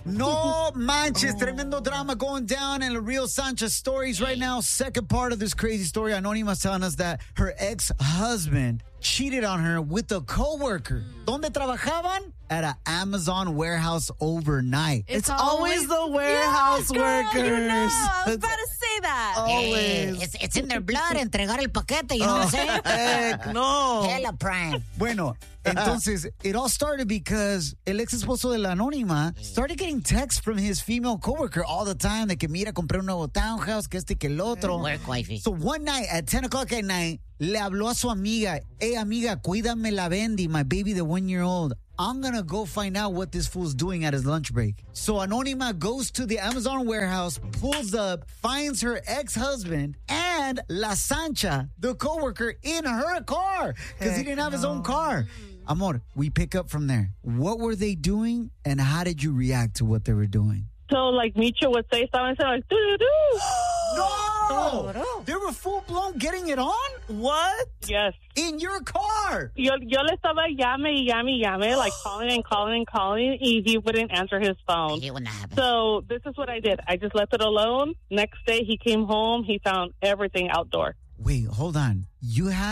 No manches, tremendo drama going down in the Real Sanchez stories right now. Second part of this crazy story, Anónima's telling us that her ex-husband cheated on her with a coworker. ¿Dónde trabajaban? At an Amazon warehouse overnight. It's always the warehouse workers. You know, I was about to say that. Always. It's in their blood, entregar el paquete, you know what I'm saying? Heck no. Hella prime. Bueno, entonces, it all started because el ex esposo de la Anónima started getting texts from his female coworker all the time de que mira, compré un nuevo townhouse, que este, que el otro. Work wifey. So one night at 10 o'clock at night, le habló a su amiga, hey amiga, cuídame la Bendy, my baby, the 1 year old. I'm going to go find out what this fool's doing at his lunch break. So Anónima goes to the Amazon warehouse, pulls up, finds her ex-husband and La Sancha, the coworker, in her car because he didn't have his own car. Amor, we pick up from there. What were they doing and how did you react to what they were doing? So, like Micho would say, estaban like, doo-doo-doo. No! They were full-blown getting it on? What? Yes. In your car? Yo le estaba llame, like calling, and he wouldn't answer his phone. Hate when that happens. So this is what I did. I just left it alone. Next day, he came home. He found everything outdoor. Wait, hold on. You had